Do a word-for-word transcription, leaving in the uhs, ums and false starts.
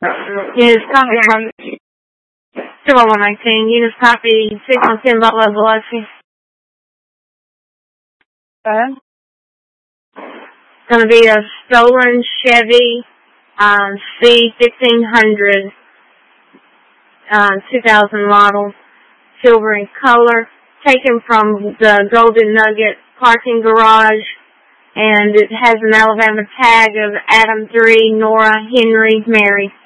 Units copy from Silver one nineteen. Units copy six one ten Butler, Biloxi. Go ahead. It's going to be a stolen Chevy um, C fifteen hundred, uh, two thousand model, silver in color, taken from the Golden Nugget parking garage, and it has an Alabama tag of Adam three, Nora, Henry, Mary.